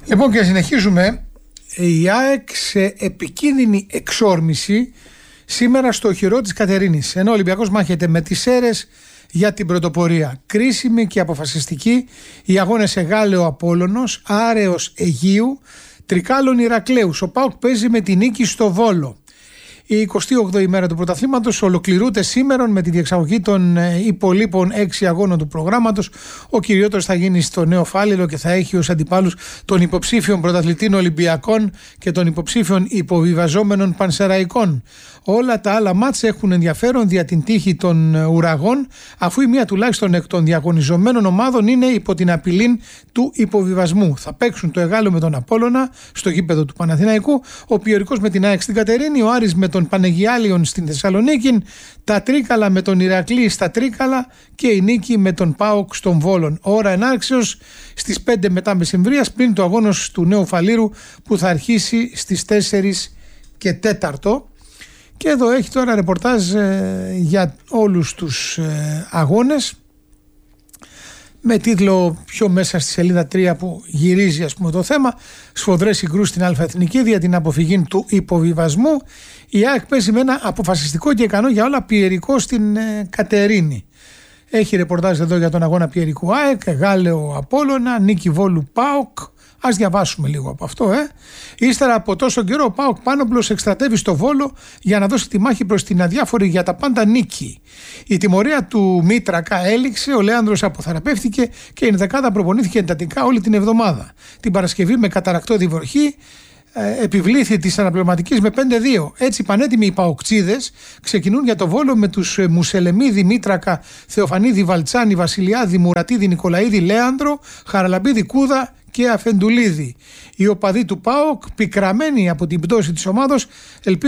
Λοιπόν, και συνεχίζουμε. Η ΑΕΚ σε επικίνδυνη εξόρμηση σήμερα στο οχυρό της Κατερίνης, ενώ ο Ολυμπιακός μάχεται με τις Σέρρες για την πρωτοπορία. Κρίσιμη και αποφασιστική οι αγώνες Εγάλεο Απόλλωνος, Άρεος Αιγείου, Τρικάλων Ηρακλέους. Ο ΠΑΟΚ παίζει με τη νίκη στο Βόλο. Η 28η μέρα του πρωταθλήματος ολοκληρούται σήμερα με τη διεξαγωγή των υπολείπων 6 αγώνων του προγράμματος. Ο κυριότερος θα γίνει στο Νέο Φάληρο και θα έχει ως αντιπάλους των υποψήφιων πρωταθλητών Ολυμπιακών και των υποψήφιων υποβιβαζόμενων Πανσεραϊκών. Όλα τα άλλα μάτς έχουν ενδιαφέρον δια την τύχη των ουραγών, αφού η μία τουλάχιστον εκ των διαγωνιζομένων ομάδων είναι υπό την απειλή του υποβιβασμού. Θα παίξουν το Εγάλεο με τον Απόλλωνα στο γήπεδο του Παναθηναϊκού, ο Πιωρικός με την ΑΕΚ στην Κατερίνη, ο Άρης με τον Πανεγιάλιον στην Θεσσαλονίκη, τα Τρίκαλα με τον Ηρακλή στα Τρίκαλα και η νίκη με τον ΠΑΟΚ στον Βόλον. Ώρα ενάρξεως στις 5 μετά μεσημβρίας, πριν το αγώνος του Νέου Φαλήρου που θα αρχίσει στις 4 και 4. Και εδώ έχει τώρα ρεπορτάζ για όλους τους αγώνες με τίτλο πιο μέσα στη σελίδα 3 που γυρίζει το θέμα, σφοδρές συγκρούσεις στην ΑΕθνική για την αποφυγή του υποβιβασμού. Η ΑΕΚ παίζει με ένα αποφασιστικό και ικανό για όλα Πιερικό στην Κατερίνη. Έχει ρεπορτάζ εδώ για τον αγώνα Πιερικού ΑΕΚ, Γάλεο Απόλλωνα, νίκη Βόλου ΠΑΟΚ. Ας διαβάσουμε λίγο από αυτό. Ύστερα από τόσο καιρό, ο ΠΑΟΚ Πάνοπλος εκστρατεύει στο Βόλο για να δώσει τη μάχη προς την αδιάφορη για τα πάντα νίκη. Η τιμωρία του Μήτρακα έληξε, ο Λέανδρος αποθεραπεύτηκε και η ενδεκάδα προπονήθηκε εντατικά όλη την εβδομάδα. Την Παρασκευή με καταρακτώδη βροχή επιβλήθη της αναπληρωματικής με 5-2. Έτσι πανέτοιμοι οι Παοκτσίδες ξεκινούν για το Βόλο με τους Μουσελεμίδη, Μήτρακα, Θεοφανίδη, Βαλτσάνη, Βασιλιάδη, Μουρατίδη, Νικολαίδη, Λέανδρο, Χαραλαμπίδη, Κούδα και Αφεντουλίδη. Οι οπαδοί του ΠΑΟΚ, πικραμένοι από την πτώση της ομάδος, ελπίζουν